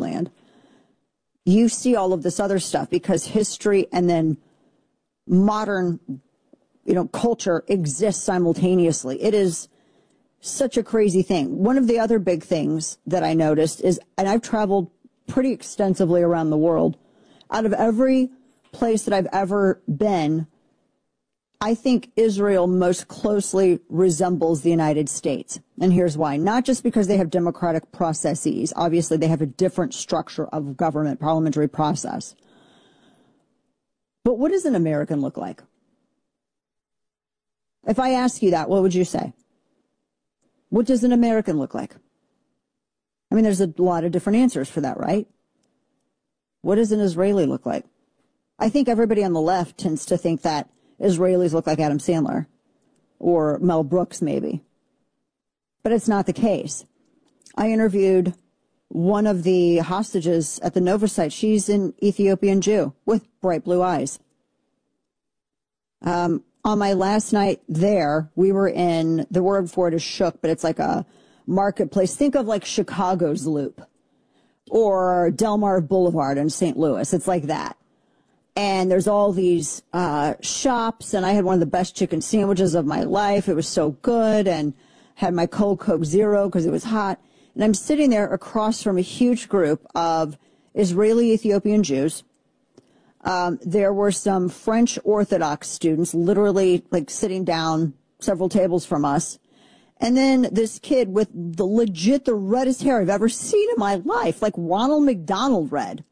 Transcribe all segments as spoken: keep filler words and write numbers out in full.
Land, you see all of this other stuff because history and then modern, you know, culture exists simultaneously. It is such a crazy thing. One of the other big things that I noticed is, and I've traveled pretty extensively around the world, out of every place that I've ever been, I think Israel most closely resembles the United States. And here's why. Not just because they have democratic processes. Obviously, they have a different structure of government, parliamentary process. But what does an American look like? If I ask you that, what would you say? What does an American look like? I mean, there's a lot of different answers for that, right? What does an Israeli look like? I think everybody on the left tends to think that Israelis look like Adam Sandler or Mel Brooks, maybe. But it's not the case. I interviewed one of the hostages at the Nova site. She's an Ethiopian Jew with bright blue eyes. Um, on my last night there, we were in, the word for it is shuk, but it's like a marketplace. Think of like Chicago's Loop or Delmar Boulevard in Saint Louis. It's like that. And there's all these uh, shops, and I had one of the best chicken sandwiches of my life. It was so good, and had my cold Coke Zero because it was hot. And I'm sitting there across from a huge group of Israeli Ethiopian Jews. Um, there were some French Orthodox students, literally like sitting down several tables from us. And then this kid with the legit, the reddest hair I've ever seen in my life, like Ronald McDonald red.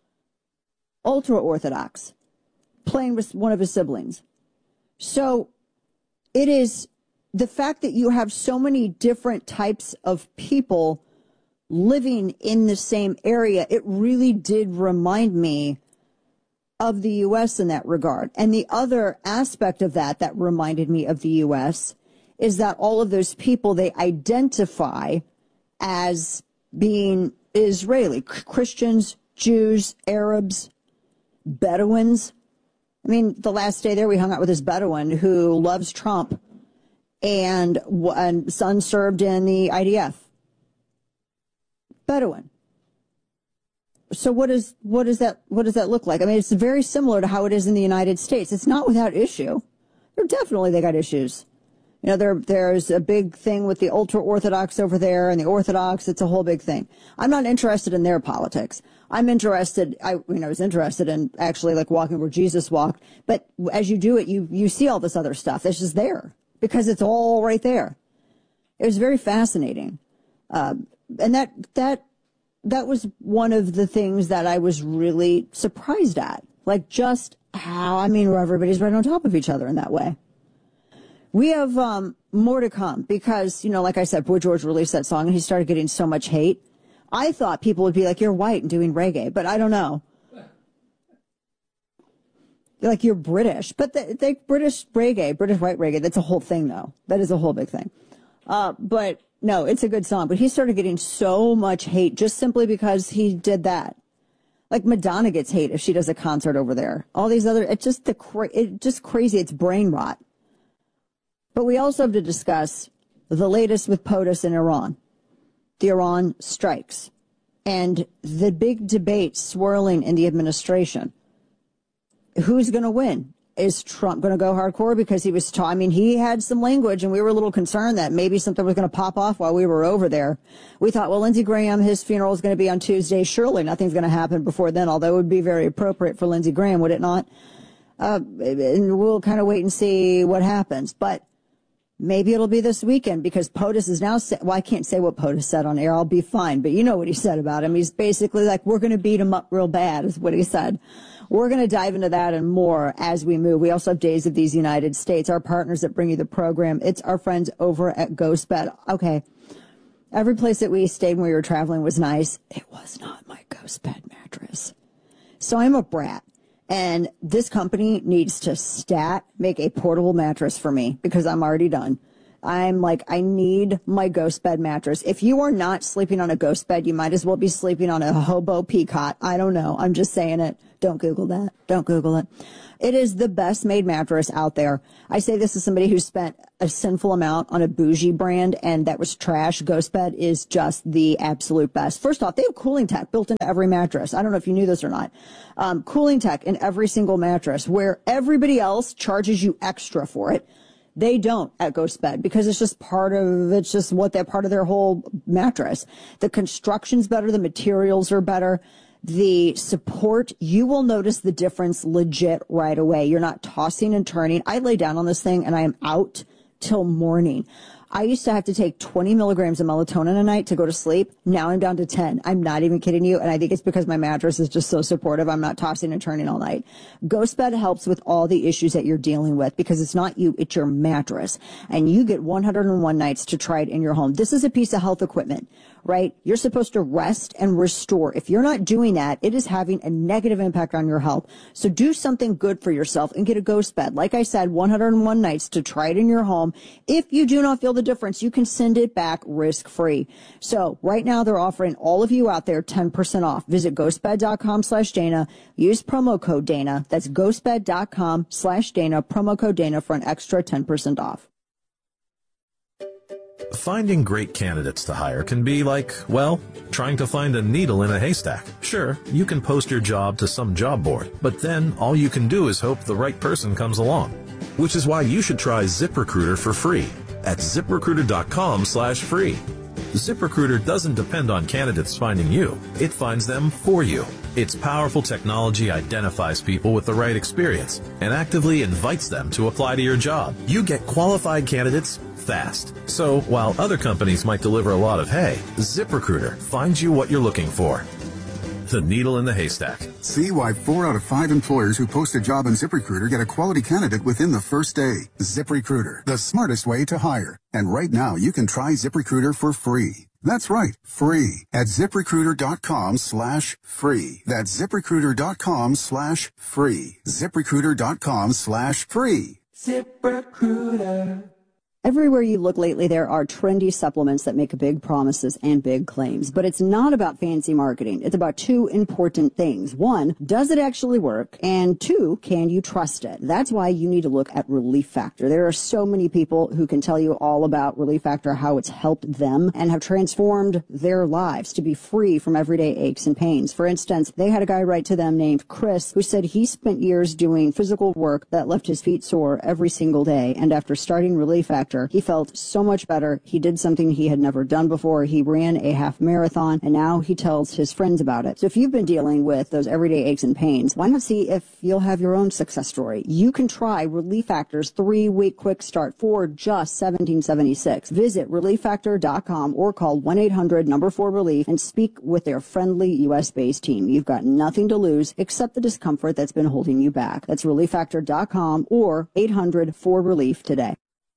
Ultra-Orthodox, playing with one of his siblings. So it is the fact that you have so many different types of people living in the same area. It really did remind me of the U S in that regard. And the other aspect of that that reminded me of the U S is that all of those people, they identify as being Israeli, Christians, Jews, Arabs, Bedouins. I mean, the last day there, we hung out with this Bedouin who loves Trump and, and son served in the I D F. Bedouin. So what is, what does that, what does that look like? I mean, it's very similar to how it is in the United States. It's not without issue. They're definitely, they got issues. You know, there, there's a big thing with the ultra-Orthodox over there and the Orthodox. It's a whole big thing. I'm not interested in their politics. I'm interested, I, you know, I was interested in actually like walking where Jesus walked. But as you do it, you, you see all this other stuff that's just there because it's all right there. It was very fascinating. Um, and that, that, that was one of the things that I was really surprised at. Like just how, I mean, everybody's right on top of each other in that way. We have um, more to come because, you know, like I said, Boy George released that song and he started getting so much hate. I thought people would be like, you're white and doing reggae, but I don't know. Like, you're British. But the, the British reggae, British white reggae, that's a whole thing, though. That is a whole big thing. Uh, but, no, it's a good song. But he started getting so much hate just simply because he did that. Like, Madonna gets hate if she does a concert over there. All these other, it's just the cra- it's just crazy. It's brain rot. But we also have to discuss the latest with POTUS in Iran, the Iran strikes, and the big debate swirling in the administration. Who's going to win? Is Trump going to go hardcore because he was, ta- I mean, he had some language and we were a little concerned that maybe something was going to pop off while we were over there. We thought, well, Lindsey Graham, his funeral is going to be on Tuesday. Surely nothing's going to happen before then, although it would be very appropriate for Lindsey Graham, would it not? Uh, and we'll kind of wait and see what happens. But maybe it'll be this weekend because POTUS is now, sa- well, I can't say what POTUS said on air. I'll be fine. But you know what he said about him. He's basically like, we're going to beat him up real bad is what he said. We're going to dive into that and more as we move. We also have Days of These United States, our partners that bring you the program. It's our friends over at GhostBed. Okay. Every place that we stayed when we were traveling was nice. It was not my GhostBed mattress. So I'm a brat. And this company needs to stat make a portable mattress for me because I'm already done. I'm like, I need my ghost bed mattress. If you are not sleeping on a ghost bed, you might as well be sleeping on a hobo peacocke. I don't know. I'm just saying it. Don't Google that. Don't Google it. It is the best made mattress out there. I say this as somebody who spent a sinful amount on a bougie brand, and that was trash. Ghost Bed is just the absolute best. First off, they have cooling tech built into every mattress. I don't know if you knew this or not. Um, cooling tech in every single mattress, where everybody else charges you extra for it. They don't at Ghost Bed because it's just part of, it's just what they're part of their whole mattress. The construction's better. The materials are better. The support, you will notice the difference legit right away. You're not tossing and turning. I lay down on this thing and I am out till morning. I used to have to take twenty milligrams of melatonin a night to go to sleep. Now I'm down to ten. I'm not even kidding you. And I think it's because my mattress is just so supportive. I'm not tossing and turning all night. Ghost Bed helps with all the issues that you're dealing with because it's not you, it's your mattress. And you get one hundred one nights to try it in your home. This is a piece of health equipment, right? You're supposed to rest and restore. If you're not doing that, it is having a negative impact on your health. So do something good for yourself and get a Ghost Bed. Like I said, one hundred one nights to try it in your home. If you do not feel the difference, you can send it back risk-free. So right now they're offering all of you out there ten percent off. Visit ghostbed.com slash Dana. Use promo code Dana. That's ghostbed.com slash Dana. Promo code Dana for an extra ten percent off. Finding great candidates to hire can be like, well, trying to find a needle in a haystack. Sure, you can post your job to some job board, but then all you can do is hope the right person comes along. Which is why you should try ZipRecruiter for free at ZipRecruiter.com slash free. ZipRecruiter doesn't depend on candidates finding you. It finds them for you. Its powerful technology identifies people with the right experience and actively invites them to apply to your job. You get qualified candidates fast. So while other companies might deliver a lot of hay, ZipRecruiter finds you what you're looking for. The needle in the haystack. See why four out of five employers who post a job on ZipRecruiter get a quality candidate within the first day. ZipRecruiter, the smartest way to hire. And right now, you can try ZipRecruiter for free. That's right, free at ZipRecruiter.com slash free. That's ZipRecruiter.com slash free. ZipRecruiter.com slash free. ZipRecruiter. Everywhere you look lately, there are trendy supplements that make big promises and big claims. But it's not about fancy marketing. It's about two important things. One, does it actually work? And two, can you trust it? That's why you need to look at Relief Factor. There are so many people who can tell you all about Relief Factor, how it's helped them and have transformed their lives to be free from everyday aches and pains. For instance, they had a guy write to them named Chris who said he spent years doing physical work that left his feet sore every single day. And after starting Relief Factor, he felt so much better. He did something he had never done before. He ran a half marathon, and now he tells his friends about it. So if you've been dealing with those everyday aches and pains, why not see if you'll have your own success story? You can try Relief Factor's three-week quick start for just seventeen seventy-six. Visit relief factor dot com or call one eight hundred number four relief and speak with their friendly U S-based team. You've got nothing to lose except the discomfort that's been holding you back. That's relief factor dot com or eight hundred four relief today.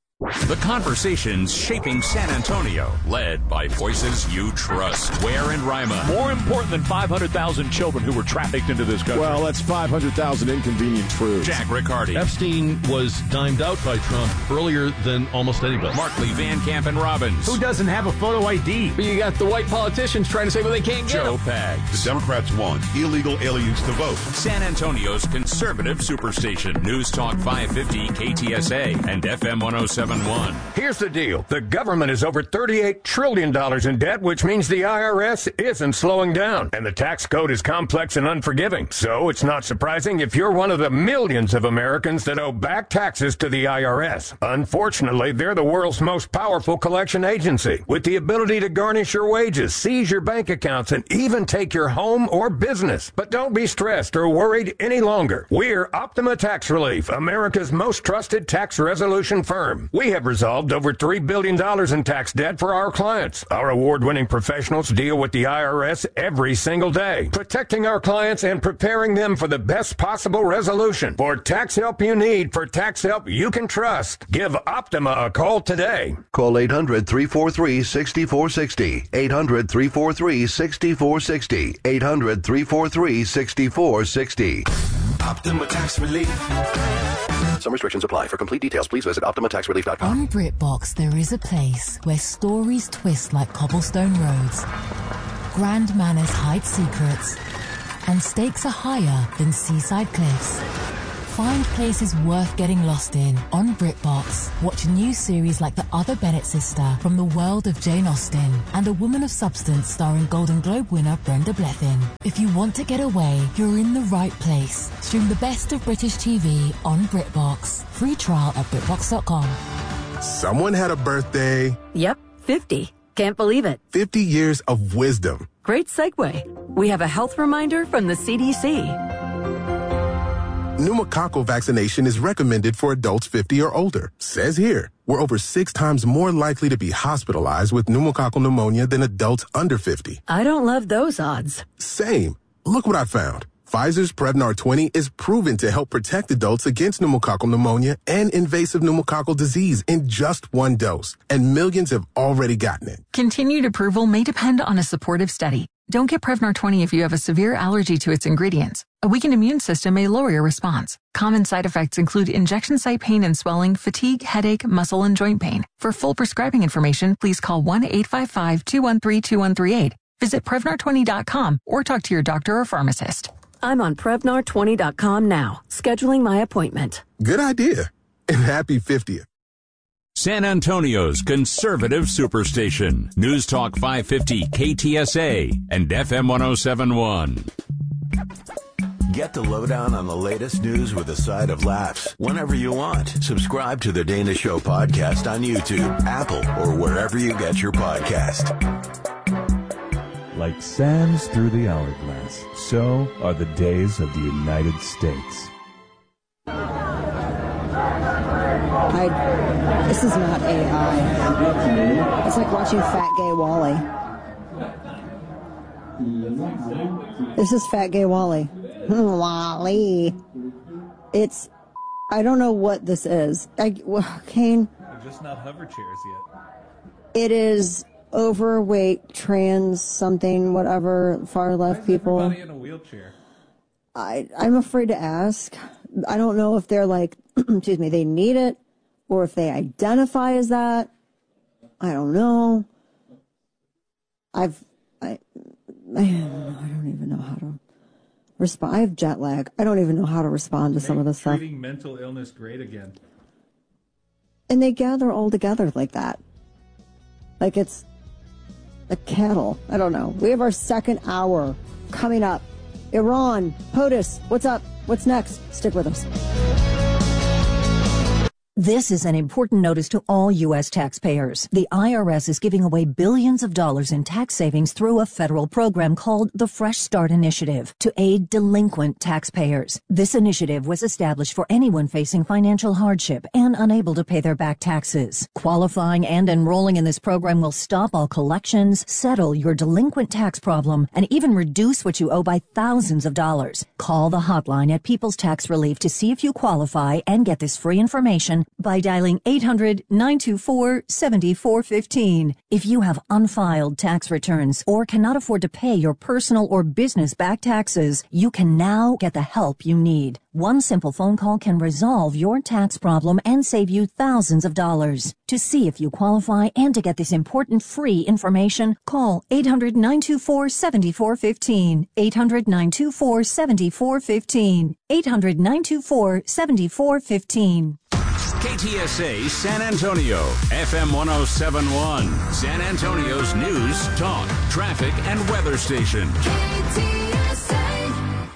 The conversations shaping San Antonio, led by voices you trust. Ware and Rima. More important than five hundred thousand children who were trafficked into this country. Well, that's five hundred thousand inconvenient truths. Jack Riccardi. Epstein was dimed out by Trump earlier than almost anybody. Markley, Van Camp, and Robbins. Who doesn't have a photo I D? But you got the white politicians trying to say, well, they can't get Joe Pags. The Democrats want illegal aliens to vote. San Antonio's conservative superstation. News Talk five fifty K T S A and F M one oh seven point one. Here's the deal. The government is over thirty-eight trillion dollars in debt, which means the I R S isn't slowing down. And the tax code is complex and unforgiving. So it's not surprising if you're one of the millions of Americans that owe back taxes to the I R S. Unfortunately, they're the world's most powerful collection agency, with the ability to garnish your wages, seize your bank accounts, and even take your home or business. But don't be stressed or worried any longer. We're Optima Tax Relief, America's most trusted tax resolution firm. We have resolved over three billion dollars in tax debt for our clients. Our award-winning professionals deal with the I R S every single day, protecting our clients and preparing them for the best possible resolution. For tax help you need, for tax help you can trust, give Optima a call today. Call eight hundred, three four three, six four six zero, eight hundred, three four three, six four six zero, eight hundred, three four three, six four six zero. Optima Tax Relief. Some restrictions apply. For complete details, please visit Optima Tax Relief dot com. On BritBox, there is a place where stories twist like cobblestone roads, grand manners hide secrets, and stakes are higher than seaside cliffs. Find places worth getting lost in on BritBox. Watch a new series like The Other Bennett Sister from the world of Jane Austen and A Woman of Substance starring Golden Globe winner Brenda Blethyn. If you want to get away, you're in the right place. Stream the best of British T V on BritBox. Free trial at BritBox dot com. Someone had a birthday. Yep, fifty. Can't believe it. fifty years of wisdom. Great segue. We have a health reminder from the C D C. Pneumococcal vaccination is recommended for adults fifty or older. Says here, we're over six times more likely to be hospitalized with pneumococcal pneumonia than adults under fifty. I don't love those odds. Same. Look what I found. Pfizer's Prevnar twenty is proven to help protect adults against pneumococcal pneumonia and invasive pneumococcal disease in just one dose. And millions have already gotten it. Continued approval may depend on a supportive study. Don't get Prevnar twenty if you have a severe allergy to its ingredients. A weakened immune system may lower your response. Common side effects include injection site pain and swelling, fatigue, headache, muscle, and joint pain. For full prescribing information, please call one eight five five, two one three, two one three eight. Visit Prevnar twenty dot com or talk to your doctor or pharmacist. I'm on Prevnar twenty dot com now, scheduling my appointment. Good idea. And happy fiftieth. San Antonio's conservative superstation. News Talk five fifty K T S A and F M one oh seven point one. Get the lowdown on the latest news with a side of laughs whenever you want. Subscribe to the Dana Show podcast on YouTube, Apple, or wherever you get your podcast. Like sands through the hourglass, so are the days of the United States. I, this is not A I. It's like watching Fat Gay Wally. This is Fat Gay Wally. Wally. It's, I don't know what this is. I, well, Kane. They're just not hover chairs yet. It is overweight, trans, something, whatever, far left people. Everybody in a wheelchair. I, I'm afraid to ask. I don't know if they're like, excuse me, they need it, or if they identify as that. I don't know. I've, I, I, I don't even know how to respond. I have jet lag. I don't even know how to respond to some of this stuff. Treating mental illness great again. And they gather all together like that. Like it's a cattle. I don't know. We have our second hour coming up. Iran, POTUS, what's up? What's next? Stick with us. This is an important notice to all U S taxpayers. The I R S is giving away billions of dollars in tax savings through a federal program called the Fresh Start Initiative to aid delinquent taxpayers. This initiative was established for anyone facing financial hardship and unable to pay their back taxes. Qualifying and enrolling in this program will stop all collections, settle your delinquent tax problem, and even reduce what you owe by thousands of dollars. Call the hotline at People's Tax Relief to see if you qualify and get this free information by dialing eight hundred, nine two four, seven four one five. If you have unfiled tax returns or cannot afford to pay your personal or business back taxes, you can now get the help you need. One simple phone call can resolve your tax problem and save you thousands of dollars. To see if you qualify and to get this important free information, call eight hundred, nine two four, seven four one five, eight hundred, nine two four, seven four one five, eight hundred, nine two four, seven four one five. K T S A San Antonio, F M one oh seven point one, San Antonio's news, talk, traffic, and weather station. K T S A.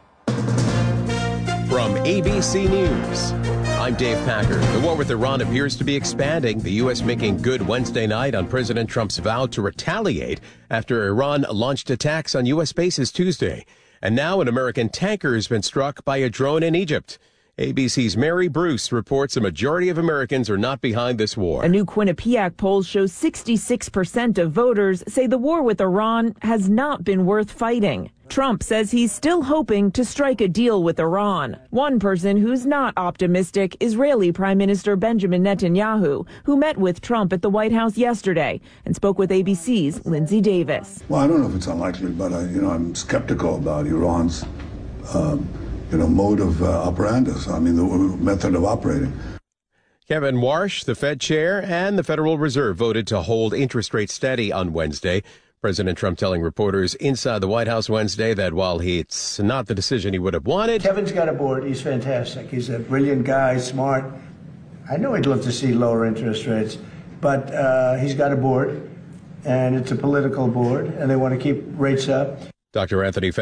From A B C News, I'm Dave Packer. The war with Iran appears to be expanding, the U S making good Wednesday night on President Trump's vow to retaliate after Iran launched attacks on U S bases Tuesday. And now an American tanker has been struck by a drone in Egypt. A B C's Mary Bruce reports a majority of Americans are not behind this war. A new Quinnipiac poll shows sixty-six percent of voters say the war with Iran has not been worth fighting. Trump says he's still hoping to strike a deal with Iran. One person who's not optimistic, Israeli Prime Minister Benjamin Netanyahu, who met with Trump at the White House yesterday and spoke with A B C's Lindsay Davis. Well, I don't know if it's unlikely, but I, you know, I'm skeptical about Iran's um, you know, mode of uh, operandus. I mean, the method of operating. Kevin Warsh, the Fed chair, and the Federal Reserve voted to hold interest rates steady on Wednesday. President Trump telling reporters inside the White House Wednesday that while he, it's not the decision he would have wanted. Kevin's got a board. He's fantastic. He's a brilliant guy, smart. I know he'd love to see lower interest rates, but uh, he's got a board, and it's a political board, and they want to keep rates up. Doctor Anthony